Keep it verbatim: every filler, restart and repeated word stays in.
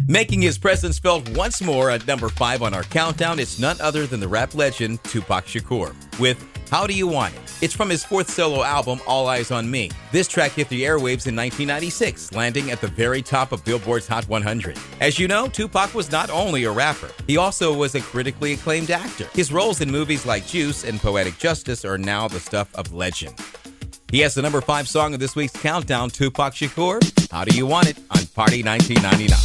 Making his presence felt once more at number five on our countdown, it's none other than the rap legend Tupac Shakur with How Do You Want It? It's from his fourth solo album, All Eyes on Me. This track hit the airwaves in nineteen ninety-six, landing at the very top of Billboard's Hot one hundred. As you know, Tupac was not only a rapper, he also was a critically acclaimed actor. His roles in movies like Juice and Poetic Justice are now the stuff of legend. He has the number five song of this week's countdown, Tupac Shakur, How Do You Want It, on Party nineteen ninety-nine.